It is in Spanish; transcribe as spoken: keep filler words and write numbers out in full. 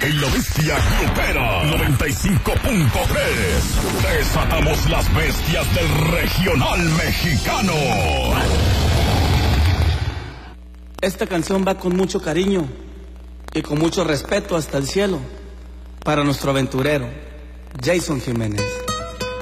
y la bestia grupera noventa y cinco punto tres. Desatamos las bestias del regional mexicano. Esta canción va con mucho cariño y con mucho respeto hasta el cielo para nuestro aventurero, Jason Jiménez.